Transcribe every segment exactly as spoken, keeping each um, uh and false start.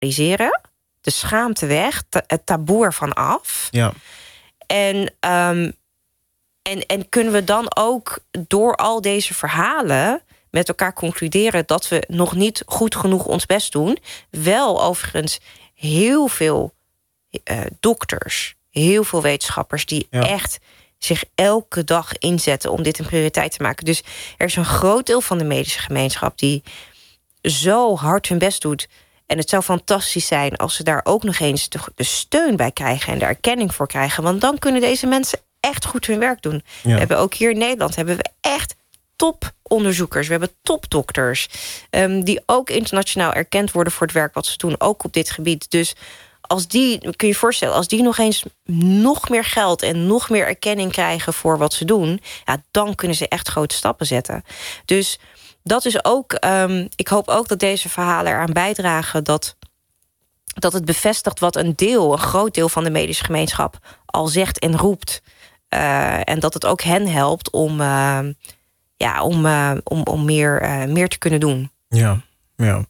normaliseren. De schaamte weg, ta- het taboe ervan af. Ja. En, um, en, en kunnen we dan ook door al deze verhalen met elkaar concluderen dat we nog niet goed genoeg ons best doen. Wel overigens heel veel uh, dokters, heel veel wetenschappers die ja. echt zich elke dag inzetten om dit een prioriteit te maken. Dus er is een groot deel van de medische gemeenschap die zo hard hun best doet. En het zou fantastisch zijn als ze daar ook nog eens de, de steun bij krijgen en de erkenning voor krijgen. Want dan kunnen deze mensen echt goed hun werk doen. Ja. We hebben ook hier in Nederland hebben we echt toponderzoekers. We hebben topdokters. Um, die ook internationaal erkend worden voor het werk wat ze doen. Ook op dit gebied. Dus als die, kun je je voorstellen, als die nog eens nog meer geld en nog meer erkenning krijgen voor wat ze doen, ja, dan kunnen ze echt grote stappen zetten. Dus dat is ook, um, ik hoop ook dat deze verhalen eraan bijdragen dat, dat het bevestigt wat een deel, een groot deel van de medische gemeenschap al zegt en roept. Uh, en dat het ook hen helpt om, uh, ja, om, uh, om, om meer, uh, meer te kunnen doen. Ja, ja.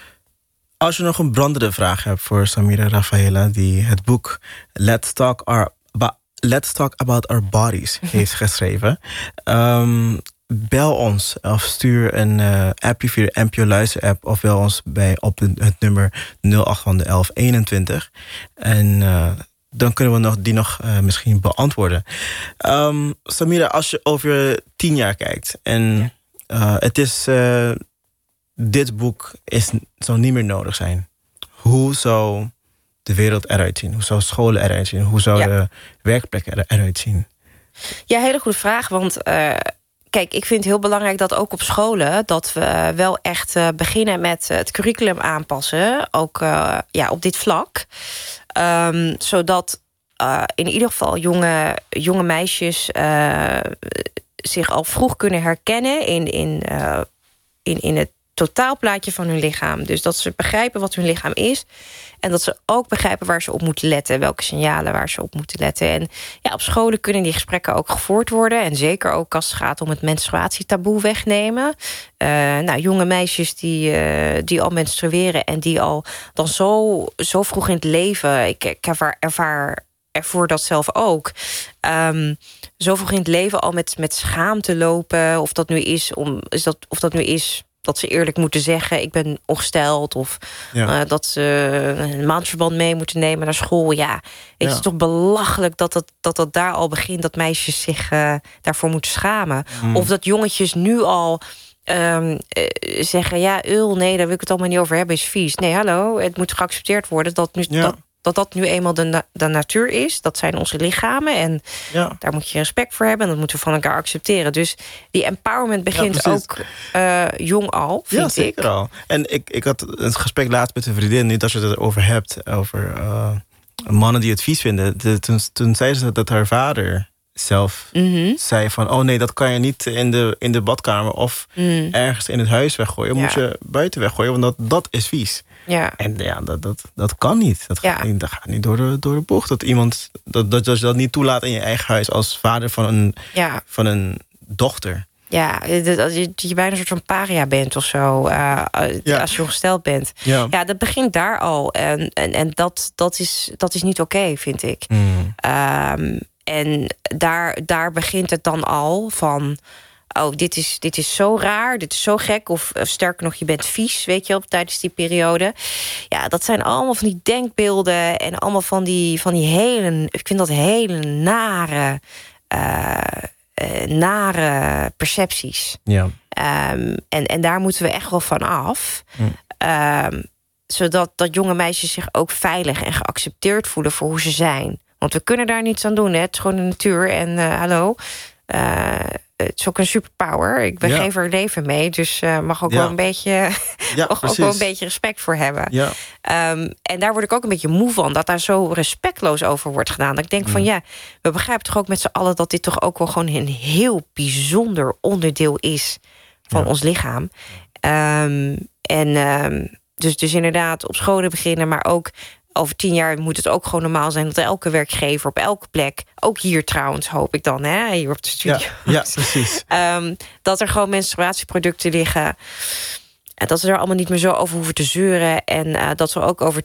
Als je nog een brandende vraag hebt voor Samira Rafaela, die het boek Let's Talk, Our, Let's Talk About Our Bodies heeft geschreven. Um, bel ons of stuur een uh, appje via de N P O Luister app of bel ons bij op de, het nummer nul acht elf eenentwintig. En uh, dan kunnen we nog, die nog uh, misschien beantwoorden. Um, Samira, als je over tien jaar kijkt en uh, het is uh, dit boek is, zou niet meer nodig zijn. Hoe zou de wereld eruit zien? Hoe zou scholen eruit zien? Hoe zou ja. de werkplekken eruit zien? Ja, hele goede vraag, want uh, kijk, ik vind het heel belangrijk dat ook op scholen dat we wel echt uh, beginnen met het curriculum aanpassen, ook uh, ja, op dit vlak. Um, zodat uh, in ieder geval jonge, jonge meisjes uh, zich al vroeg kunnen herkennen in, in, uh, in, in het totaalplaatje van hun lichaam. Dus dat ze begrijpen wat hun lichaam is. En dat ze ook begrijpen waar ze op moeten letten. Welke signalen waar ze op moeten letten. En ja, op scholen kunnen die gesprekken ook gevoerd worden. En zeker ook als het gaat om het menstruatietaboe wegnemen. Uh, nou, jonge meisjes die, uh, die al menstrueren en die al dan zo, zo vroeg in het leven. Ik, ik ervaar, ervaar ervoor dat zelf ook. Um, zo vroeg in het leven al met, met schaamte lopen. Of dat nu is om is dat, of dat nu is. Dat ze eerlijk moeten zeggen, ik ben ongesteld. Of ja. uh, dat ze een maandverband mee moeten nemen naar school. Ja, het ja. is toch belachelijk dat dat, dat dat daar al begint. Dat meisjes zich uh, daarvoor moeten schamen. Mm. Of dat jongetjes nu al um, uh, zeggen, ja, ul, nee, daar wil ik het allemaal niet over hebben, is vies. Nee, hallo, het moet geaccepteerd worden dat nu, ja. dat, dat dat nu eenmaal de, na- de natuur is. Dat zijn onze lichamen en ja. daar moet je respect voor hebben. En dat moeten we van elkaar accepteren. Dus die empowerment begint ja, ook uh, jong al, vind ja, zeker ik. al. En ik, ik had een gesprek laatst met een vriendin, niet als je het erover hebt, over uh, mannen die het vies vinden. De, toen, toen zei ze dat haar vader zelf mm-hmm. zei van, oh nee, dat kan je niet in de, in de badkamer of mm. ergens in het huis weggooien. Ja. Moet je buiten weggooien, want dat, dat is vies. Ja. En ja, dat, dat, dat kan niet. Dat gaat, ja. niet, dat gaat niet door de, door de bocht. Dat iemand dat, dat, dat je dat niet toelaat in je eigen huis als vader van een, ja. van een dochter. Ja, dat je, je bijna een soort van paria bent of zo. Uh, ja. Als je ongesteld bent. Ja. ja, dat begint daar al. En, en, en dat, dat, is, dat is niet oké, okay, vind ik. Mm. Um, en daar, daar begint het dan al van, oh, dit is, dit is zo raar, dit is zo gek. Of, of sterker nog, je bent vies, weet je wel, tijdens die periode. Ja, dat zijn allemaal van die denkbeelden en allemaal van die, van die hele, ik vind dat hele nare, uh, uh, nare percepties. Ja. Um, en, en daar moeten we echt wel van af. Mm. Um, zodat dat jonge meisjes zich ook veilig en geaccepteerd voelen voor hoe ze zijn. Want we kunnen daar niets aan doen, hè? Het is gewoon de natuur. En uh, hallo, uh, het is ook een superpower. Ik ben ja. geef er leven mee, dus uh, mag ook ja. wel een beetje, ja, mag ook wel een beetje respect voor hebben. Ja. Um, en daar word ik ook een beetje moe van, dat daar zo respectloos over wordt gedaan. Dat ik denk mm. van ja, we begrijpen toch ook met z'n allen dat dit toch ook wel gewoon een heel bijzonder onderdeel is van ja. ons lichaam. Um, en um, dus, dus inderdaad op scholen beginnen, maar ook over tien jaar moet het ook gewoon normaal zijn dat elke werkgever op elke plek, ook hier trouwens, hoop ik dan, hè, hier op de studio. Ja, ja precies. Um, dat er gewoon menstruatieproducten liggen. En dat we er allemaal niet meer zo over hoeven te zeuren. En uh, dat we ook over